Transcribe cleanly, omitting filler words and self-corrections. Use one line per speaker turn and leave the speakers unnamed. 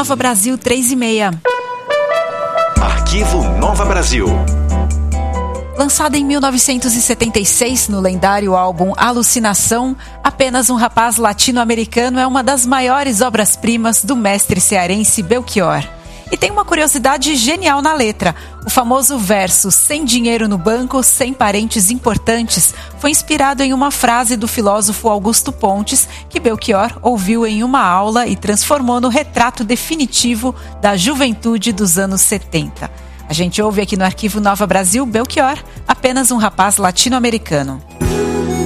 Nova Brasil 3h30.
Arquivo Nova Brasil.
Lançada em 1976 no lendário álbum Alucinação, Apenas um Rapaz Latino-Americano é uma das maiores obras-primas do mestre cearense Belchior. E tem uma curiosidade genial na letra. O famoso verso "sem dinheiro no banco, sem parentes importantes" foi inspirado em uma frase do filósofo Augusto Pontes, que Belchior ouviu em uma aula e transformou no retrato definitivo da juventude dos anos 70. A gente ouve aqui no Arquivo Nova Brasil Belchior, Apenas um Rapaz Latino-Americano.